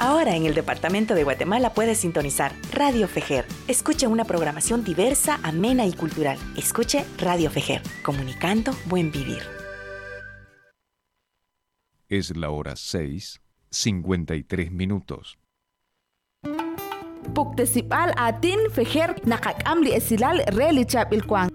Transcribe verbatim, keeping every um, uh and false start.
Ahora en el departamento de Guatemala puedes sintonizar Radio Fejer. Escuche una programación diversa, amena y cultural. Escuche Radio Fejer, comunicando buen vivir. Es la hora seis, cincuenta y tres minutos. Puktesipal atin Fejer nakakam li esilal reli chap ilkwang.